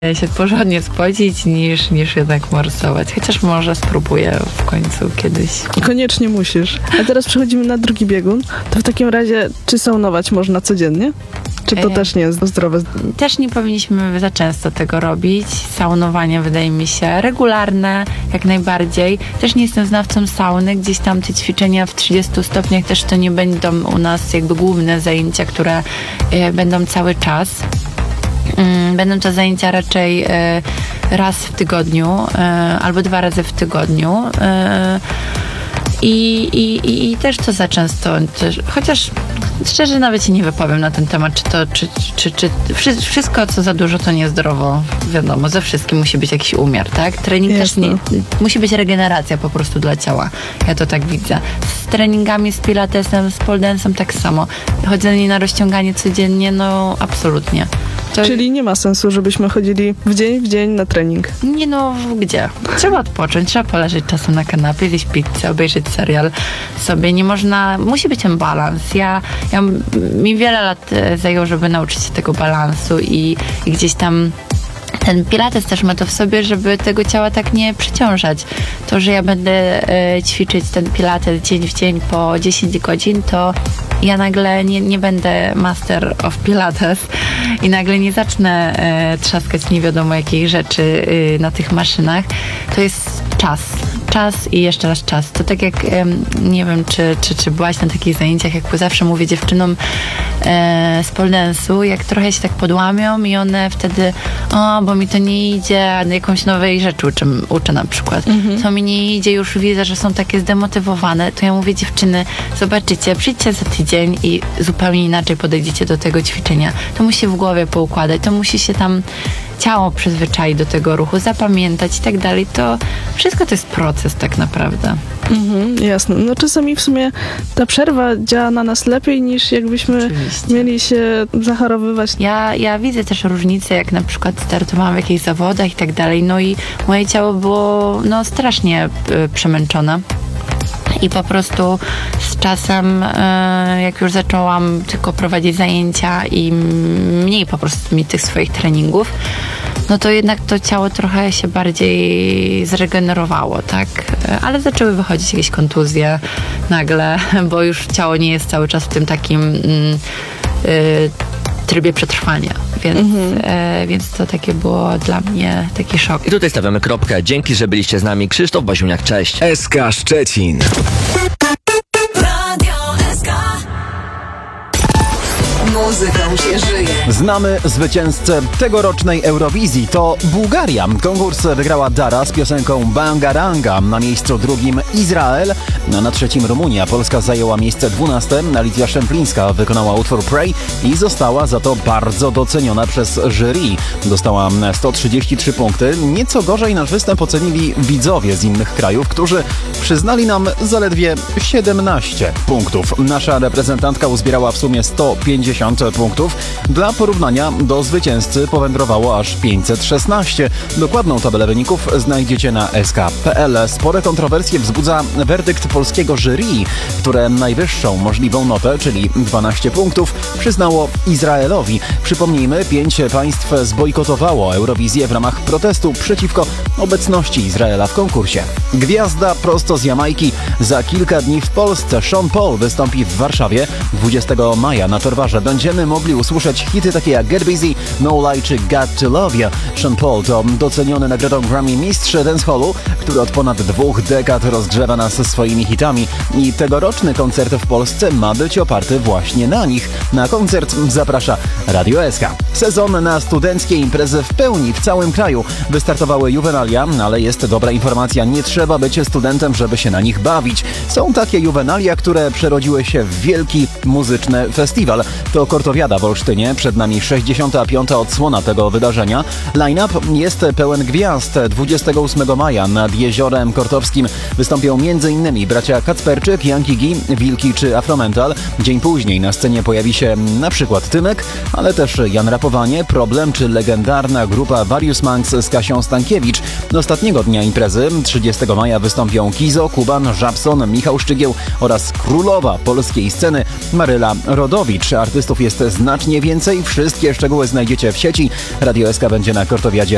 się porządnie spocić niż jednak morsować. Chociaż może spróbuję w końcu kiedyś. Koniecznie musisz. A teraz przechodzimy na drugi biegun. To w takim razie, czy saunować można codziennie? Czy to też nie jest zdrowe? Też nie powinniśmy za często tego robić. Saunowanie wydaje mi się regularne, jak najbardziej. Też nie jestem znawcą sauny. Gdzieś tam te ćwiczenia w 30 stopniach też to nie będą u nas jakby główne zajęcia, które będą cały czas. Będą to zajęcia raczej raz w tygodniu albo 2 razy w tygodniu. I też to za często, chociaż szczerze nawet się nie wypowiem na ten temat, czy wszystko co za dużo to niezdrowo, wiadomo, ze wszystkim musi być jakiś umiar, tak? Trening też nie, musi być regeneracja po prostu dla ciała, ja to tak widzę. Z treningami, z pilatesem, z pole dance'em tak samo. Chodzenie na rozciąganie codziennie, no absolutnie. Czyli nie ma sensu, żebyśmy chodzili w dzień na trening. Nie no, gdzie? Trzeba odpocząć, trzeba poleżeć czasem na kanapie, zjeść pizzę, obejrzeć serial sobie. Nie można, musi być ten balans. Mi wiele lat zajęło, żeby nauczyć się tego balansu i gdzieś tam ten pilates też ma to w sobie, żeby tego ciała tak nie przeciążać. To, że ja będę ćwiczyć ten pilates dzień w dzień po 10 godzin, to ja nagle nie będę master of pilates i nagle nie zacznę trzaskać nie wiadomo jakich rzeczy na tych maszynach. To jest czas i jeszcze raz czas. To tak jak, nie wiem, czy byłaś na takich zajęciach, jak zawsze mówię dziewczynom z pole dance'u, jak trochę się tak podłamią i one wtedy, bo mi to nie idzie, a jakąś nowej rzeczy uczę na przykład. To mi nie idzie, już widzę, że są takie zdemotywowane, to ja mówię, dziewczyny, zobaczycie, przyjdźcie za tydzień i zupełnie inaczej podejdziecie do tego ćwiczenia. To musi w głowie poukładać, to musi się tam ciało przyzwyczaić do tego ruchu, zapamiętać i tak dalej. To wszystko to jest proces tak naprawdę. Jasne. No czasami w sumie ta przerwa działa na nas lepiej niż jakbyśmy mieli się zachorowywać. Ja widzę też różnice, jak na przykład startowałam w jakichś zawodach i tak dalej, no i moje ciało było strasznie przemęczone. I po prostu z czasem, jak już zaczęłam tylko prowadzić zajęcia i mniej po prostu mieć tych swoich treningów, no to jednak to ciało trochę się bardziej zregenerowało, tak? Ale zaczęły wychodzić jakieś kontuzje nagle, bo już ciało nie jest cały czas w tym takim trybie przetrwania. Więc to takie było dla mnie taki szok. I tutaj stawiamy kropkę. Dzięki, że byliście z nami. Krzysztof Baziuniak, cześć. SK Szczecin. Radio SK. Muzyką się żyje. Znamy zwycięzcę tegorocznej Eurowizji. To Bułgaria. Konkurs wygrała Dara z piosenką Bangaranga. Na miejscu drugim Izrael, a na trzecim Rumunia. Polska zajęła miejsce 12. Alicja Szemplińska wykonała utwór Pray i została za to bardzo doceniona przez jury. Dostała 133 punkty. Nieco gorzej nasz występ ocenili widzowie z innych krajów, którzy przyznali nam zaledwie 17 punktów. Nasza reprezentantka uzbierała w sumie 150 punktów. Dla porównania do zwycięzcy powędrowało aż 516. Dokładną tabelę wyników znajdziecie na sk.pl. Spore kontrowersje wzbudza werdykt polskiego jury, które najwyższą możliwą notę, czyli 12 punktów, przyznało Izraelowi. Przypomnijmy, 5 państw zbojkotowało Eurowizję w ramach protestu przeciwko obecności Izraela w konkursie. Gwiazda prosto z Jamajki za kilka dni w Polsce. Sean Paul wystąpi w Warszawie 20 maja na Torwarze. Będziemy mogli usłyszeć hity takie jak Get Busy, No Lie czy Got to Love You. Sean Paul to doceniony nagrodą Grammy mistrz dancehallu, który od ponad 2 dekad rozgrzewa nas swoimi hitami i tegoroczny koncert w Polsce ma być oparty właśnie na nich. Na koncert zaprasza Radio SK. Sezon na studenckie imprezy w pełni w całym kraju. Wystartowały Juvenalia, ale jest dobra informacja, nie trzeba być studentem, żeby się na nich bawić. Są takie Juvenalia, które przerodziły się w wielki muzyczny festiwal. To Kortowiada w Olsztynie, przed nami 65. odsłona tego wydarzenia. Line-up jest pełen gwiazd. 28 maja nad Jeziorem Kortowskim wystąpią m.in. bracia Kacperczyk, Janki G, Wilki czy Afromental. Dzień później na scenie pojawi się na przykład Tymek, ale też Jan Rapowanie, Problem czy legendarna grupa Various Monks z Kasią Stankiewicz. Ostatniego dnia imprezy, 30 maja, wystąpią Kizo, Kuban, Żabson, Michał Szczygieł oraz królowa polskiej sceny Maryla Rodowicz. Artystów jest znacznie więcej. Wszystkie szczegóły znajdziecie w sieci. Radio SK będzie na Kortowiadzie